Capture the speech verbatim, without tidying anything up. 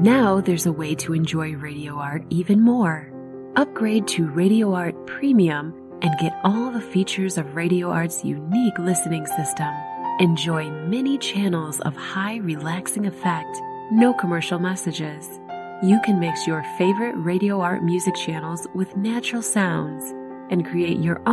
Now there's a way to enjoy Radio Art even more. Upgrade to Radio Art Premium and get all the features of Radio Art's unique listening system. Enjoy many channels of high relaxing effect, no commercial messages. You can mix your favorite Radio Art music channels with natural sounds and create your own